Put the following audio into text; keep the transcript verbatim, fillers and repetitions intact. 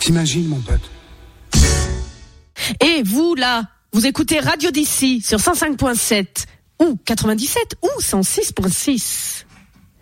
T'imagines, mon pote? Et vous, là, vous écoutez Radio d'ici sur cent cinq point sept ou quatre-vingt-dix-sept ou cent six point six.